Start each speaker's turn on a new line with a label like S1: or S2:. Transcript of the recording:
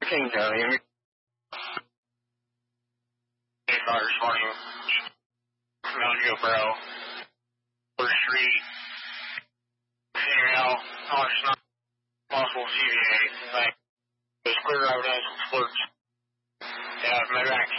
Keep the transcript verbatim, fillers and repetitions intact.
S1: King County.
S2: Hey, car this morning. Mountain View Bro. First Street. Figuring out how it's not possible C V A. Like, there's clear evidence of flirts. Yeah, maybe I can